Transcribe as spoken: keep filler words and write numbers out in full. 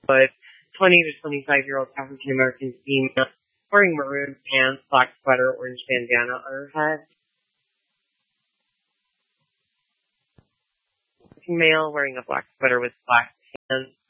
but twenty to twenty-five-year-old African-American female wearing maroon pants, black sweater, orange bandana on her head. Male wearing a black sweater with black pants,